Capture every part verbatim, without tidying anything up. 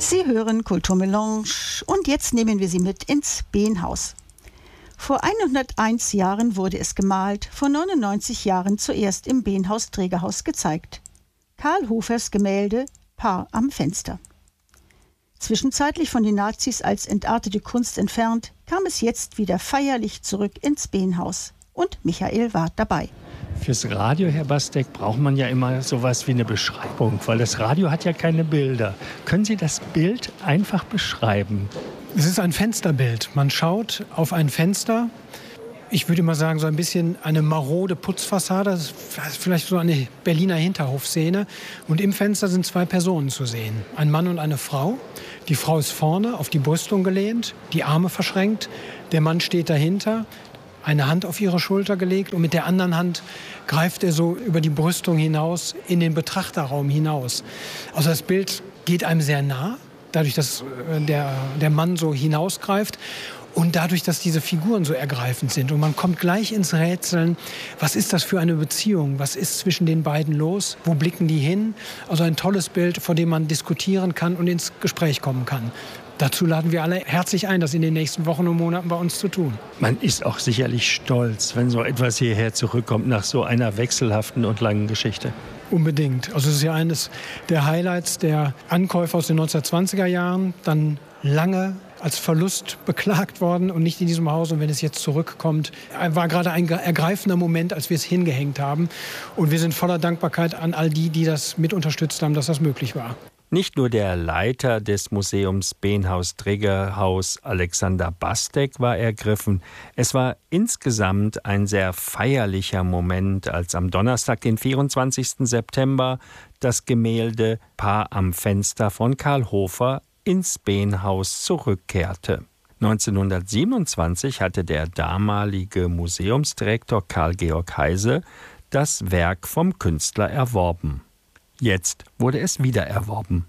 Sie hören Kulturmelange und jetzt nehmen wir Sie mit ins Beenhaus. Vor hunderteins Jahren wurde es gemalt, vor neunundneunzig Jahren zuerst im Beenhaus Trägerhaus gezeigt. Karl Hofers Gemälde Paar am Fenster. Zwischenzeitlich von den Nazis als entartete Kunst entfernt, kam es jetzt wieder feierlich zurück ins Beenhaus. Und Michael war dabei. Fürs Radio, Herr Bastek, braucht man ja immer sowas wie eine Beschreibung, weil das Radio hat ja keine Bilder. Können Sie das Bild einfach beschreiben? Es ist ein Fensterbild. Man schaut auf ein Fenster. Ich würde mal sagen, so ein bisschen eine marode Putzfassade. Das ist vielleicht so eine Berliner Hinterhofszene. Und im Fenster sind zwei Personen zu sehen. Ein Mann und eine Frau. Die Frau ist vorne auf die Brüstung gelehnt, die Arme verschränkt. Der Mann steht dahinter, eine Hand auf ihre Schulter gelegt. Und mit der anderen Hand greift er so über die Brüstung hinaus, in den Betrachterraum hinaus. Also das Bild geht einem sehr nah, dadurch, dass der, der Mann so hinausgreift. Und dadurch, dass diese Figuren so ergreifend sind. Und man kommt gleich ins Rätseln, was ist das für eine Beziehung? Was ist zwischen den beiden los? Wo blicken die hin? Also ein tolles Bild, vor dem man diskutieren kann und ins Gespräch kommen kann. Dazu laden wir alle herzlich ein, das in den nächsten Wochen und Monaten bei uns zu tun. Man ist auch sicherlich stolz, wenn so etwas hierher zurückkommt nach so einer wechselhaften und langen Geschichte. Unbedingt. Also es ist ja eines der Highlights der Ankäufe aus den neunzehnhundertzwanziger Jahren. Dann lange als Verlust beklagt worden und nicht in diesem Haus. Und wenn es jetzt zurückkommt, war gerade ein ergreifender Moment, als wir es hingehängt haben. Und wir sind voller Dankbarkeit an all die, die das mit unterstützt haben, dass das möglich war. Nicht nur der Leiter des Museums Beenhaus Trägerhaus, Alexander Bastek, war ergriffen. Es war insgesamt ein sehr feierlicher Moment, als am Donnerstag, den vierundzwanzigsten September, das Gemälde Paar am Fenster von Karl Hofer ins Beenhaus zurückkehrte. neunzehnhundertsiebenundzwanzig hatte der damalige Museumsdirektor Karl Georg Heise das Werk vom Künstler erworben. Jetzt wurde es wieder erworben.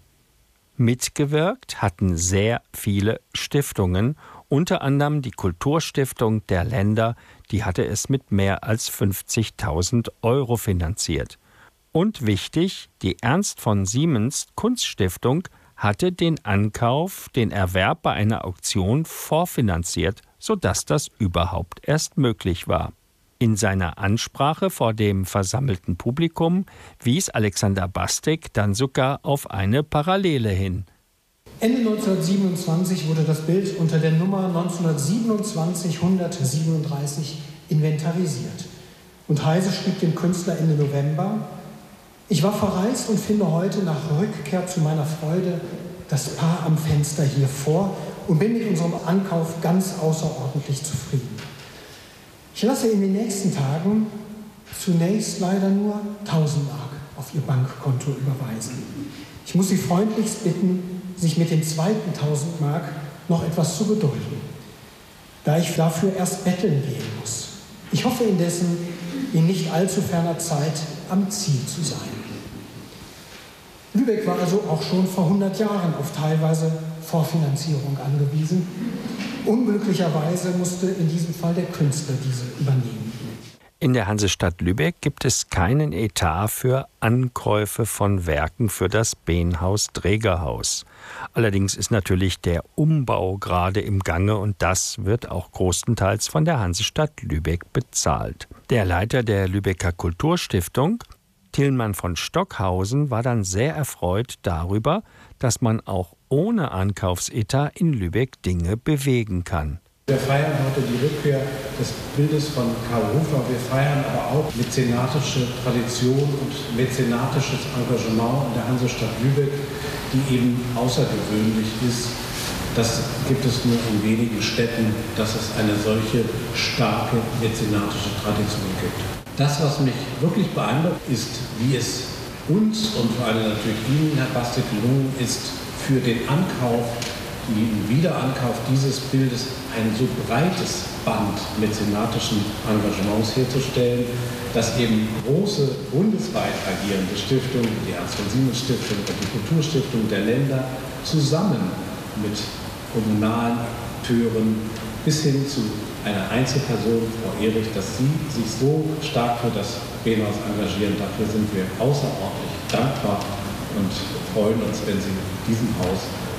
Mitgewirkt hatten sehr viele Stiftungen, unter anderem die Kulturstiftung der Länder, die hatte es mit mehr als fünfzigtausend Euro finanziert. Und wichtig, die Ernst von Siemens Kunststiftung hatte den Ankauf, den Erwerb bei einer Auktion vorfinanziert, sodass das überhaupt erst möglich war. In seiner Ansprache vor dem versammelten Publikum wies Alexander Bastek dann sogar auf eine Parallele hin. Ende neunzehnhundertsiebenundzwanzig wurde das Bild unter der Nummer neunzehnhundertsiebenundzwanzig hundertsiebenunddreißig inventarisiert. Und Heise schrieb dem Künstler Ende November: Ich war verreist und finde heute nach Rückkehr zu meiner Freude das Paar am Fenster hier vor und bin mit unserem Ankauf ganz außerordentlich zufrieden. Ich lasse in den nächsten Tagen zunächst leider nur tausend Mark auf Ihr Bankkonto überweisen. Ich muss Sie freundlichst bitten, sich mit den zweiten tausend Mark noch etwas zu gedulden, da ich dafür erst betteln gehen muss. Ich hoffe indessen, in nicht allzu ferner Zeit am Ziel zu sein. Lübeck war also auch schon vor hundert Jahren auf teilweise Vorfinanzierung angewiesen. Unglücklicherweise musste in diesem Fall der Künstler diese übernehmen. In der Hansestadt Lübeck gibt es keinen Etat für Ankäufe von Werken für das Beenhaus Trägerhaus. Allerdings ist natürlich der Umbau gerade im Gange und das wird auch großenteils von der Hansestadt Lübeck bezahlt. Der Leiter der Lübecker Kulturstiftung, Tillmann von Stockhausen, war dann sehr erfreut darüber, dass man auch ohne Ankaufsetat in Lübeck Dinge bewegen kann. Wir feiern heute die Rückkehr des Bildes von Karl Hofer. Wir feiern aber auch mäzenatische Tradition und mäzenatisches Engagement in der Hansestadt Lübeck, die eben außergewöhnlich ist. Das gibt es nur in wenigen Städten, dass es eine solche starke mäzenatische Tradition gibt. Das, was mich wirklich beeindruckt, ist, wie es uns und vor allem natürlich Ihnen, Herr Bastek, gelungen ist, für den Ankauf, den Wiederankauf dieses Bildes ein so breites Band mäzenatischen Engagements herzustellen, dass eben große bundesweit agierende Stiftungen, die Ernst von Siemens Stiftung und die Kulturstiftung der Länder, zusammen mit kommunalen Akteuren bis hin zu einer Einzelperson, Frau Erich, dass Sie sich so stark für das Beenhaus engagieren. Dafür sind wir außerordentlich dankbar und freuen uns, wenn Sie diesem Haus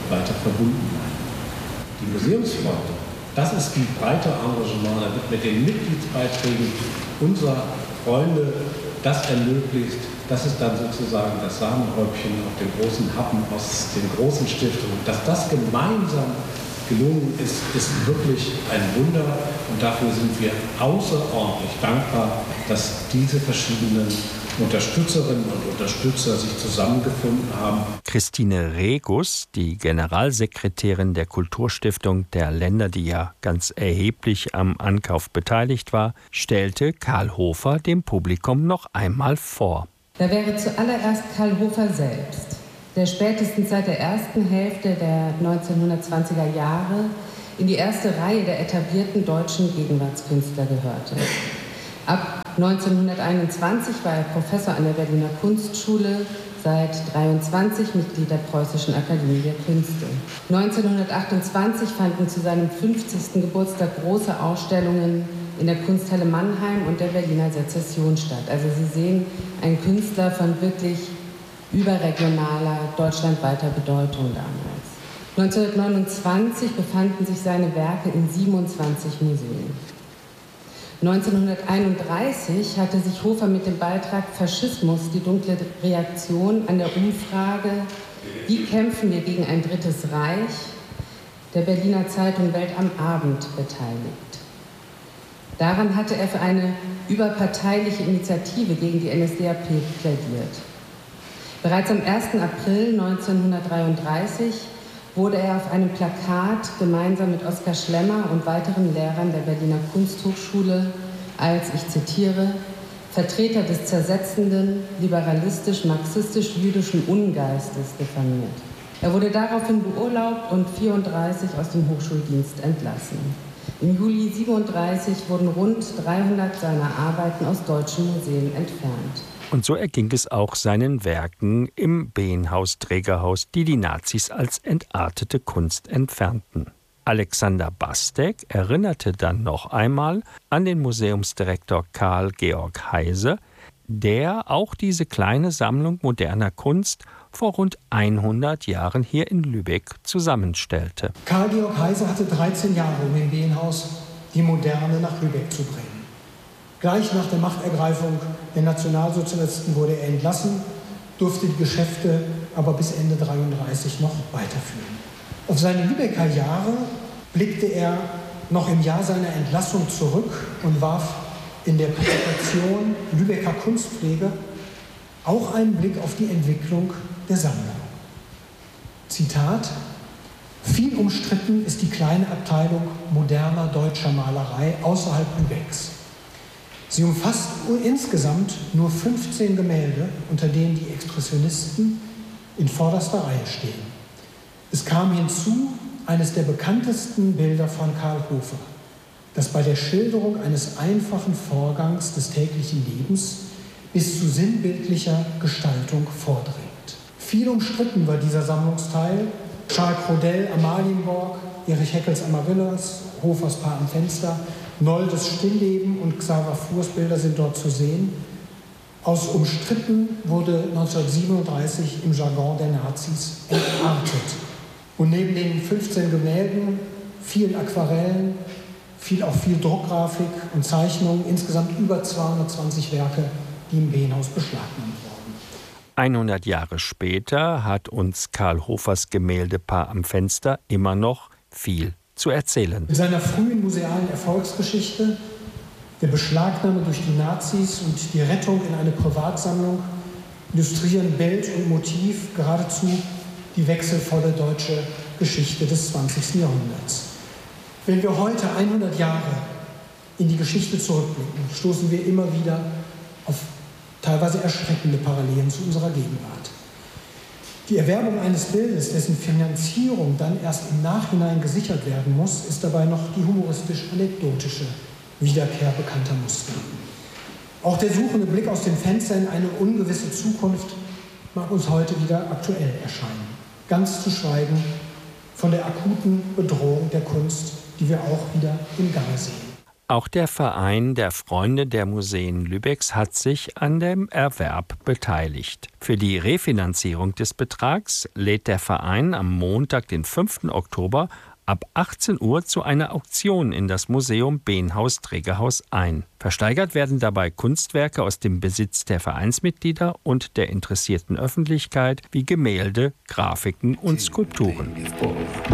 weiter verbunden bleiben. Die Museumsfreunde, das ist die breite Engagement, da wird mit den Mitgliedsbeiträgen unserer Freunde das ermöglicht. Das ist dann sozusagen das Sahnehäubchen auf dem großen Happen aus den großen Stiftungen. Dass das gemeinsam gelungen ist, ist wirklich ein Wunder. Und dafür sind wir außerordentlich dankbar, dass diese verschiedenen Unterstützerinnen und Unterstützer sich zusammengefunden haben. Christine Regus, die Generalsekretärin der Kulturstiftung der Länder, die ja ganz erheblich am Ankauf beteiligt war, stellte Karl Hofer dem Publikum noch einmal vor. Da wäre zuallererst Karl Hofer selbst, der spätestens seit der ersten Hälfte der neunzehnhundertzwanziger Jahre in die erste Reihe der etablierten deutschen Gegenwartskünstler gehörte. Ab neunzehnhunderteinundzwanzig war er Professor an der Berliner Kunstschule, seit dreiundzwanzig Mitglied der Preußischen Akademie der Künste. neunzehnhundertachtundzwanzig fanden zu seinem fünfzigsten Geburtstag große Ausstellungen in der Kunsthalle Mannheim und der Berliner Sezession statt. Also Sie sehen, ein Künstler von wirklich überregionaler, deutschlandweiter Bedeutung damals. neunzehnhundertneunundzwanzig befanden sich seine Werke in siebenundzwanzig Museen. neunzehnhunderteinunddreißig hatte sich Hofer mit dem Beitrag Faschismus, die dunkle Reaktion an der Umfrage Wie kämpfen wir gegen ein drittes Reich? Der Berliner Zeitung Welt am Abend beteiligt. Daran hatte er für eine überparteiliche Initiative gegen die N S D A P plädiert. Bereits am ersten April neunzehnhundertdreiunddreißig wurde er auf einem Plakat gemeinsam mit Oskar Schlemmer und weiteren Lehrern der Berliner Kunsthochschule als, ich zitiere, Vertreter des zersetzenden, liberalistisch-marxistisch-jüdischen Ungeistes diffamiert. Er wurde daraufhin beurlaubt und vierunddreißig aus dem Hochschuldienst entlassen. Im Juli siebenunddreißig wurden rund dreihundert seiner Arbeiten aus deutschen Museen entfernt. Und so erging es auch seinen Werken im Beenhaus-Trägerhaus, die die Nazis als entartete Kunst entfernten. Alexander Bastek erinnerte dann noch einmal an den Museumsdirektor Karl Georg Heise, der auch diese kleine Sammlung moderner Kunst vor rund hundert Jahren hier in Lübeck zusammenstellte. Karl Georg Heise hatte dreizehn Jahre, um im Beenhaus die Moderne nach Lübeck zu bringen. Gleich nach der Machtergreifung der Nationalsozialisten wurde er entlassen, durfte die Geschäfte aber bis Ende neunzehnhundertdreiunddreißig noch weiterführen. Auf seine Lübecker Jahre blickte er noch im Jahr seiner Entlassung zurück und warf in der Publikation Lübecker Kunstpflege auch einen Blick auf die Entwicklung der Sammlung. Zitat: Viel umstritten ist die kleine Abteilung moderner deutscher Malerei außerhalb Lübecks. Sie umfasst insgesamt nur fünfzehn Gemälde, unter denen die Expressionisten in vorderster Reihe stehen. Es kam hinzu eines der bekanntesten Bilder von Karl Hofer, das bei der Schilderung eines einfachen Vorgangs des täglichen Lebens bis zu sinnbildlicher Gestaltung vordringt. Viel umstritten war dieser Sammlungsteil. Charles Crodel, Amalienborg, Erich Heckels Amaryllis, Hofers Paar am Fenster, Noldes Stillleben und Xaver Furs Bilder sind dort zu sehen. Aus umstritten wurde neunzehnhundertsiebenunddreißig im Jargon der Nazis entartet. Und neben den fünfzehn Gemälden, vielen Aquarellen, viel, auch viel Druckgrafik und Zeichnungen, insgesamt über zweihundertzwanzig Werke, die im Beenhaus beschlagnahmt wurden. hundert Jahre später hat uns Karl Hofers Gemäldepaar am Fenster immer noch viel zu erzählen. In seiner frühen musealen Erfolgsgeschichte, der Beschlagnahme durch die Nazis und die Rettung in eine Privatsammlung, illustrieren Bild und Motiv geradezu die wechselvolle deutsche Geschichte des zwanzigsten Jahrhunderts. Wenn wir heute hundert Jahre in die Geschichte zurückblicken, stoßen wir immer wieder auf teilweise erschreckende Parallelen zu unserer Gegenwart. Die Erwerbung eines Bildes, dessen Finanzierung dann erst im Nachhinein gesichert werden muss, ist dabei noch die humoristisch-anekdotische Wiederkehr bekannter Muster. Auch der suchende Blick aus dem Fenster in eine ungewisse Zukunft mag uns heute wieder aktuell erscheinen. Ganz zu schweigen von der akuten Bedrohung der Kunst, die wir auch wieder im Gange sehen. Auch der Verein der Freunde der Museen Lübecks hat sich an dem Erwerb beteiligt. Für die Refinanzierung des Betrags lädt der Verein am Montag, den fünften Oktober, ab achtzehn Uhr zu einer Auktion in das Museum Beenhaus-Trägerhaus ein. Versteigert werden dabei Kunstwerke aus dem Besitz der Vereinsmitglieder und der interessierten Öffentlichkeit wie Gemälde, Grafiken und Skulpturen.